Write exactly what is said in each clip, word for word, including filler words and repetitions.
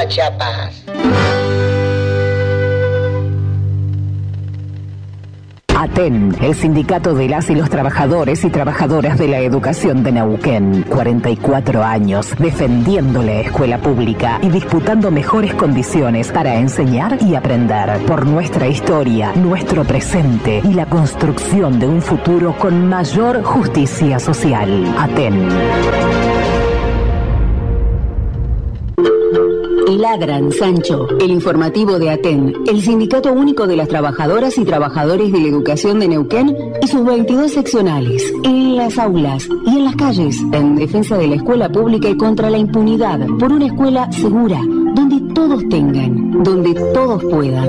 Córdoba, Chiapas. ATEN, el sindicato de las y los trabajadores y trabajadoras de la educación de Neuquén. cuarenta y cuatro años defendiendo la escuela pública y disputando mejores condiciones para enseñar y aprender. Por nuestra historia, nuestro presente y la construcción de un futuro con mayor justicia social. ATEN. Lagran, Sancho, el informativo de ATEN, el Sindicato Único de las Trabajadoras y Trabajadores de la Educación de Neuquén y sus veintidós seccionales, en las aulas y en las calles, en defensa de la escuela pública y contra la impunidad, por una escuela segura, donde todos tengan, donde todos puedan.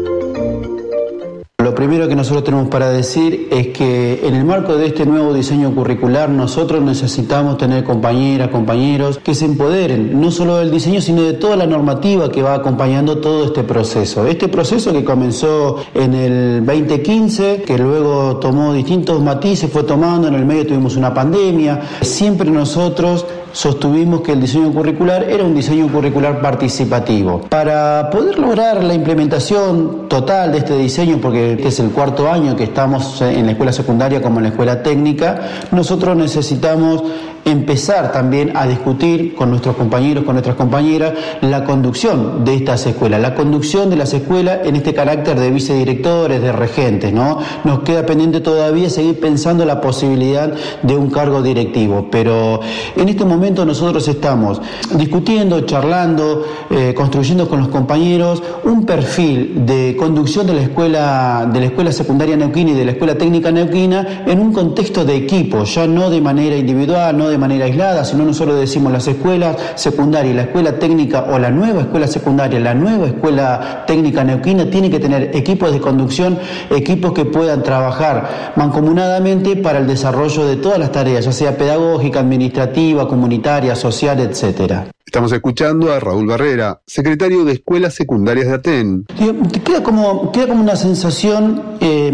Lo primero que nosotros tenemos para decir es que en el marco de este nuevo diseño curricular nosotros necesitamos tener compañeras, compañeros que se empoderen, no solo del diseño sino de toda la normativa que va acompañando todo este proceso. Este proceso que comenzó en el veinte quince, que luego tomó distintos matices, fue tomando, en el medio tuvimos una pandemia. Siempre nosotros sostuvimos que el diseño curricular era un diseño curricular participativo. Para poder lograr la implementación total de este diseño, porque este es el cuarto año que estamos en la escuela secundaria como en la escuela técnica, nosotros necesitamos empezar también a discutir con nuestros compañeros, con nuestras compañeras, la conducción de estas escuelas, la conducción de las escuelas en este carácter de vicedirectores, de regentes, ¿no? Nos queda pendiente todavía seguir pensando la posibilidad de un cargo directivo, pero en este momento nosotros estamos discutiendo, charlando, eh, construyendo con los compañeros un perfil de conducción de la escuela, de la escuela secundaria neuquina y de la escuela técnica neuquina en un contexto de equipo, ya no de manera individual, no de manera aislada, sino nosotros decimos las escuelas secundarias, la escuela técnica o la nueva escuela secundaria, la nueva escuela técnica neuquina tiene que tener equipos de conducción, equipos que puedan trabajar mancomunadamente para el desarrollo de todas las tareas, ya sea pedagógica, administrativa, comunitaria, social, etcétera. Estamos escuchando a Raúl Barrera, secretario de Escuelas Secundarias de ATEN. Queda como, queda como una sensación eh,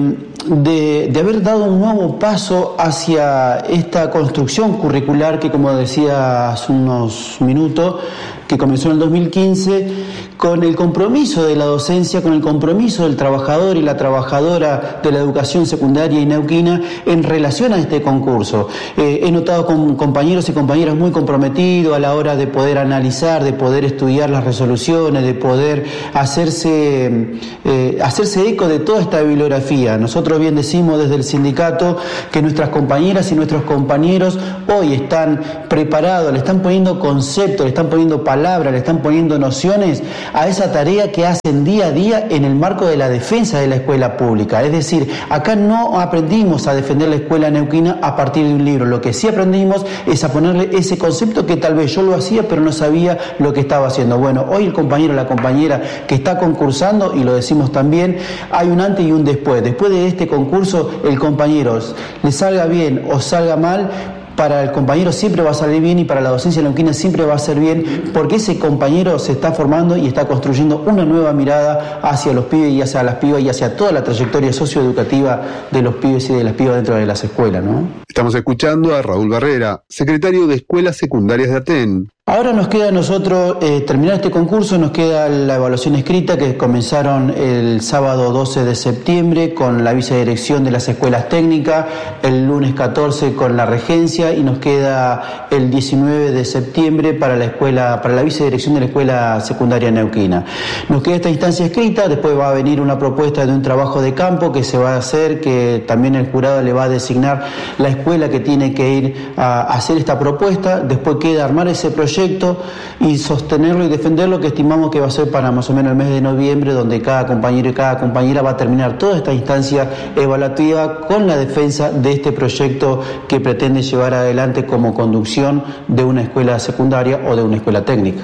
de, de haber dado un nuevo paso hacia esta construcción curricular que, como decía hace unos minutos, que comenzó en el dos mil quince, con el compromiso de la docencia, con el compromiso del trabajador y la trabajadora de la educación secundaria y neuquina en relación a este concurso. Eh, he notado con compañeros y compañeras muy comprometidos a la hora de poder analizar, de poder estudiar las resoluciones, de poder hacerse, eh, hacerse eco de toda esta bibliografía. Nosotros bien decimos desde el sindicato que nuestras compañeras y nuestros compañeros hoy están preparados, le están poniendo conceptos, le están poniendo palabras, le están poniendo nociones a esa tarea que hacen día a día en el marco de la defensa de la escuela pública. Es decir, acá no aprendimos a defender la escuela neuquina a partir de un libro. Lo que sí aprendimos es a ponerle ese concepto que tal vez yo lo hacía pero no sabía lo que estaba haciendo. Bueno, hoy el compañero o la compañera que está concursando, y lo decimos también, hay un antes y un después. Después de este concurso, el compañero le salga bien o salga mal, para el compañero siempre va a salir bien y para la docencia neuquina siempre va a ser bien, porque ese compañero se está formando y está construyendo una nueva mirada hacia los pibes y hacia las pibas y hacia toda la trayectoria socioeducativa de los pibes y de las pibas dentro de las escuelas, ¿no? Estamos escuchando a Raúl Barrera, secretario de Escuelas Secundarias de ATEN. Ahora nos queda a nosotros eh, terminar este concurso, nos queda la evaluación escrita que comenzaron el sábado doce de septiembre con la vicedirección de las escuelas técnicas, el lunes catorce con la regencia y nos queda el diecinueve de septiembre para la escuela, para la vicedirección de la escuela secundaria neuquina. Nos queda esta instancia escrita, después va a venir una propuesta de un trabajo de campo que se va a hacer, que también el jurado le va a designar la escuela que tiene que ir a hacer esta propuesta, después queda armar ese proyecto y sostenerlo y defenderlo, que estimamos que va a ser para más o menos el mes de noviembre, donde cada compañero y cada compañera va a terminar toda esta instancia evaluativa con la defensa de este proyecto que pretende llevar adelante como conducción de una escuela secundaria o de una escuela técnica.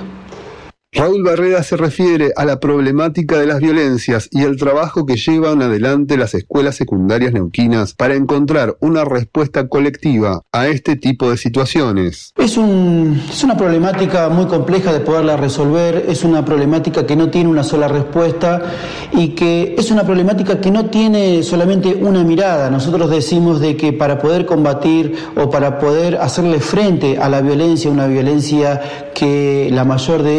Raúl Barrera se refiere a la problemática de las violencias y el trabajo que llevan adelante las escuelas secundarias neuquinas para encontrar una respuesta colectiva a este tipo de situaciones. Es, un, es una problemática muy compleja de poderla resolver, es una problemática que no tiene una sola respuesta y que es una problemática que no tiene solamente una mirada. Nosotros decimos de que para poder combatir o para poder hacerle frente a la violencia, una violencia que la mayor de ellas es la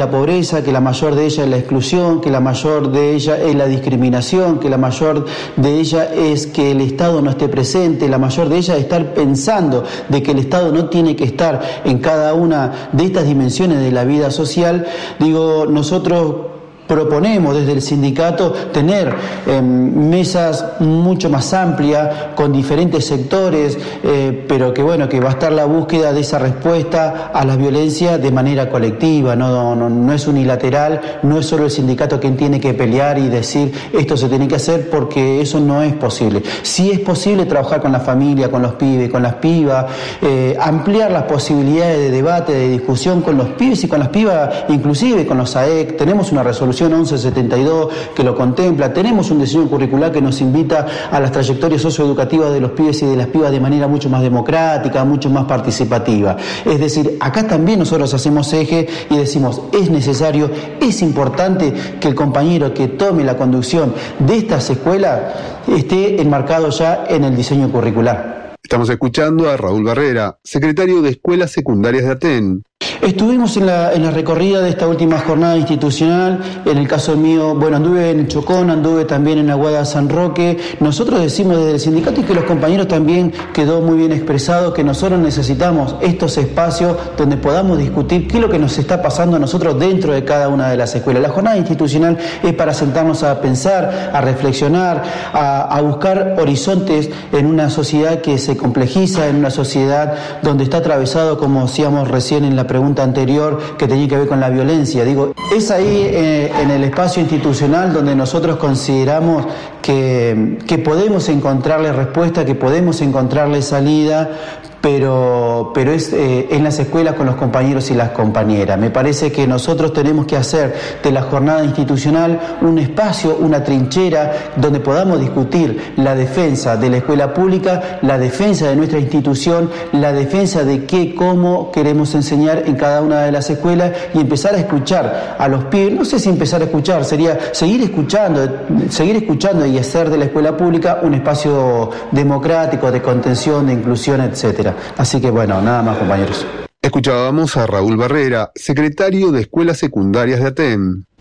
la pobreza, que la mayor de ella es la exclusión, que la mayor de ella es la discriminación, que la mayor de ella es que el Estado no esté presente, la mayor de ella es estar pensando de que el Estado no tiene que estar en cada una de estas dimensiones de la vida social. Digo, nosotros proponemos desde el sindicato tener eh, mesas mucho más amplias con diferentes sectores, eh, pero que bueno, que va a estar la búsqueda de esa respuesta a la violencia de manera colectiva, no, no, no es unilateral, no es solo el sindicato quien tiene que pelear y decir esto se tiene que hacer, porque eso no es posible. Sí es posible trabajar con la familia, con los pibes, con las pibas, eh, ampliar las posibilidades de debate, de discusión con los pibes y con las pibas, inclusive con los A E C. Tenemos una resolución once setenta y dos que lo contempla, tenemos un diseño curricular que nos invita a las trayectorias socioeducativas de los pibes y de las pibas de manera mucho más democrática, mucho más participativa. Es decir, acá también nosotros hacemos eje y decimos, es necesario, es importante que el compañero que tome la conducción de estas escuelas esté enmarcado ya en el diseño curricular. Estamos escuchando a Raúl Barrera, secretario de Escuelas Secundarias de Aten. Estuvimos en la, en la recorrida de esta última jornada institucional. En el caso mío, bueno, anduve en Chocón, anduve también en Aguada San Roque. Nosotros decimos desde el sindicato, y que los compañeros también quedó muy bien expresado, que nosotros necesitamos estos espacios donde podamos discutir qué es lo que nos está pasando a nosotros dentro de cada una de las escuelas. La jornada institucional es para sentarnos a pensar, a reflexionar, a, a buscar horizontes en una sociedad que se complejiza, en una sociedad donde está atravesado, como decíamos recién en la pregunta anterior, que tenía que ver con la violencia. Digo, es ahí eh, en el espacio institucional donde nosotros consideramos que, que podemos encontrarle respuesta, que podemos encontrarle salida, pero, pero es eh, en las escuelas con los compañeros y las compañeras. Me parece que nosotros tenemos que hacer de la jornada institucional un espacio, una trinchera, donde podamos discutir la defensa de la escuela pública, la defensa de nuestra institución, la defensa de qué, cómo queremos enseñar en cada una de las escuelas, y empezar a escuchar a los pibes. No sé si empezar a escuchar, sería seguir escuchando, seguir escuchando y hacer de la escuela pública un espacio democrático, de contención, de inclusión, etcétera. Así que bueno, nada más, compañeros. Escuchábamos a Raúl Barrera, secretario de Escuelas Secundarias de Aten.